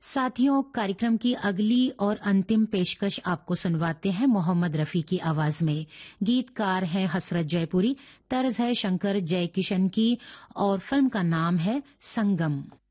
साथियों, कार्यक्रम की अगली और अंतिम पेशकश आपको सुनवाते हैं मोहम्मद रफी की आवाज में। गीतकार हैं हसरत जयपुरी, तर्ज है शंकर जयकिशन की और फिल्म का नाम है संगम।